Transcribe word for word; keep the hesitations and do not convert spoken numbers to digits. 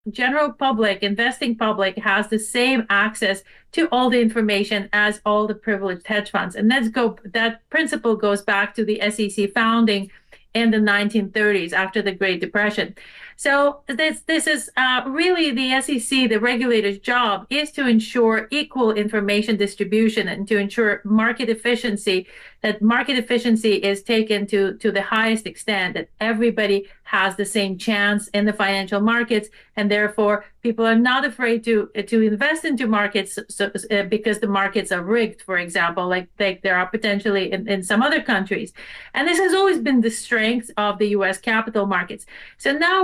general public, investing public has the same access to all the information as all the privileged hedge funds. And let's go, that principle goes back to the S E C founding in the nineteen thirties after the Great Depression. So this this is uh, really the S E C, the regulator's job is to ensure equal information distribution and to ensure market efficiency, that market efficiency is taken to, to the highest extent, that everybody has the same chance in the financial markets, and therefore people are not afraid to to invest into markets so, uh, because the markets are rigged, for example, like, like there are potentially in, in some other countries. And this has always been the strength of the U S capital markets. So now